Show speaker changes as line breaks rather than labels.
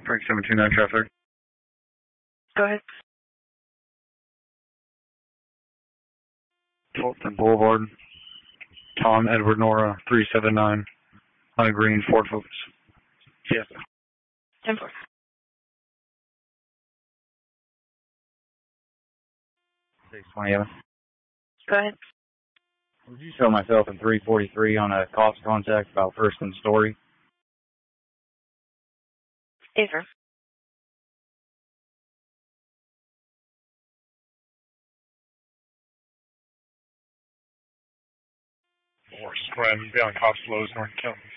3729 traffic.
Go ahead.
Fulton Boulevard. Tom Edward Nora 379. On a green Ford Focus. Yes.
10-4.
627.
Go ahead.
Would you show myself in 343 on a cost contact about First and Story?
Affirm.
Horse Run, be on Cops Lowe's, North County.